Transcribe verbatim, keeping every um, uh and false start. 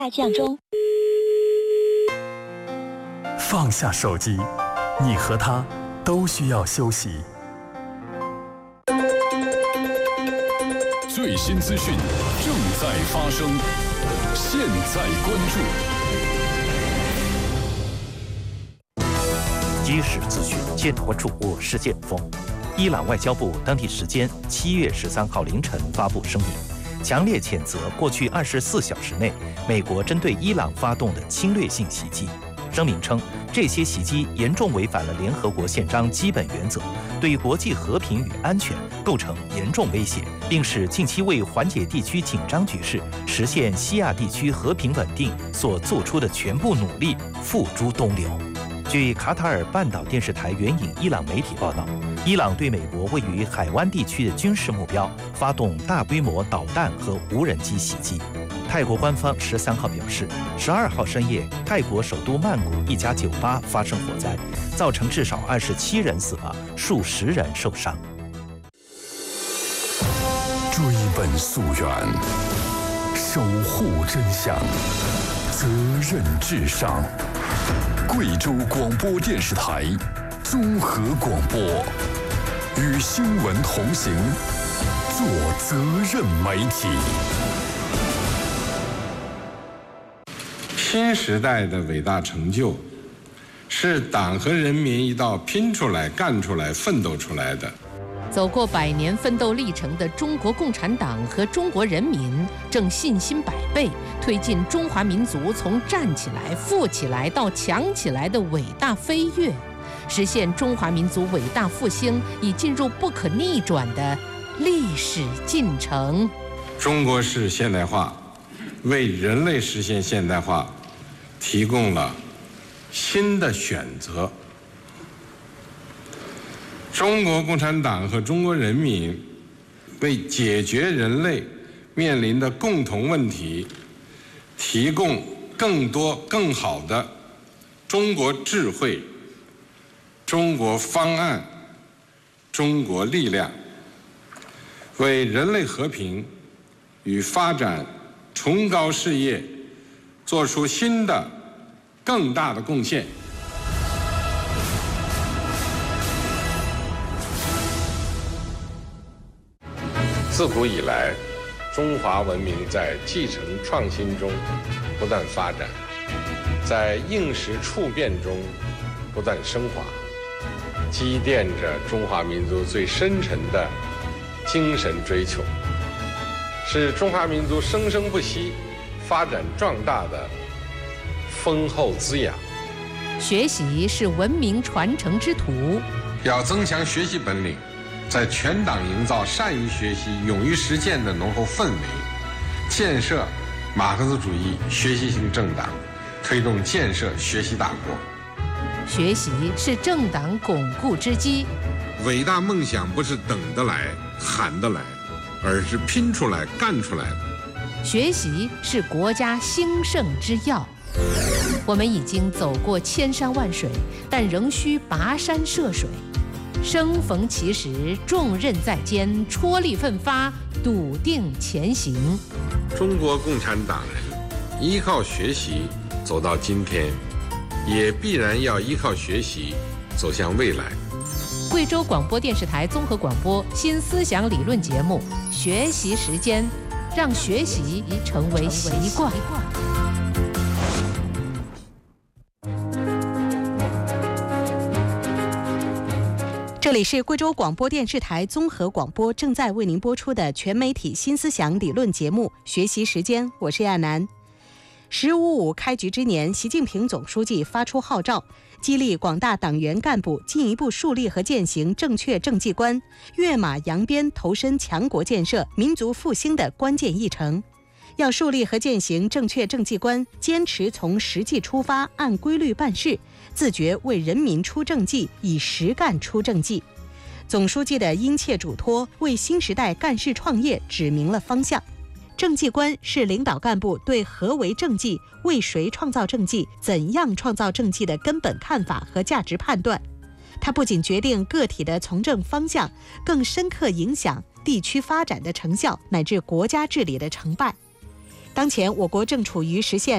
下降中。 放下手机，你和他都需要休息。 最新资讯正在发生，现在关注。 即时资讯，见多主播事件风。伊朗外交部当地时间七月十三号凌晨发布声明，强烈谴责过去二十四小时内美国针对伊朗发动的侵略性袭击。声明称，这些袭击严重违反了联合国宪章基本原则，对国际和平与安全构成严重威胁，并使近期为缓解地区紧张局势、实现西亚地区和平稳定所做出的全部努力付诸东流。据卡塔尔半岛电视台援引伊朗媒体报道，伊朗对美国位于海湾地区的军事目标发动大规模导弹和无人机袭击。泰国官方十三号表示，十二号深夜，泰国首都曼谷一家酒吧发生火灾，造成至少二十七人死亡，数十人受伤。 追本溯源，守护真相，责任至上。贵州广播电视台综合广播，与新闻同行，做责任媒体。 新时代的伟大成就，是党和人民一道拼出来、干出来、奋斗出来的。 走过百年奋斗历程的中国共产党和中国人民正信心百倍，推进中华民族从站起来、富起来到强起来的伟大飞跃，实现中华民族伟大复兴已进入不可逆转的历史进程。 中国式现代化为人类实现现代化提供了新的选择。中国共产党和中国人民为解决人类面临的共同问题提供更多更好的中国智慧、中国方案、中国力量，为人类和平与发展崇高事业做出新的更大的贡献。自古以来，中华文明在继承创新中不断发展，在应时处变中不断升华，积淀着中华民族最深沉的精神追求，是中华民族生生不息、发展壮大的丰厚滋养。 学习是文明传承之途， 要增强学习本领，在全党营造善于学习、勇于实践的浓厚氛围，建设马克思主义学习型政党，推动建设学习大国。 学习是政党巩固之基。 伟大梦想不是等得来、喊得来，而是拼出来、干出来的。 学习是国家兴盛之要。我们已经走过千山万水，但仍需跋山涉水。生逢其时，重任在肩，踔厉奋发，笃定前行。 中国共产党人依靠学习走到今天，也必然要依靠学习走向未来。 贵州广播电视台综合广播新思想理论节目《学习时间》，让学习成为习惯。 这里是贵州广播电视台综合广播正在为您播出的全媒体新思想理论节目《学习时间》，我是亚楠。十五五开局之年，习近平总书记发出号召，激励广大党员干部进一步树立和践行正确政绩观，跃马扬鞭，投身强国建设、民族复兴的关键议程。要树立和践行正确政绩观，坚持从实际出发，按规律办事，自觉为人民出政绩，以实干出政绩。总书记的殷切嘱托，为新时代干事创业指明了方向。政绩观是领导干部对何为政绩、为谁创造政绩、怎样创造政绩的根本看法和价值判断。它不仅决定个体的从政方向，更深刻影响地区发展的成效，乃至国家治理的成败。当前我国正处于实现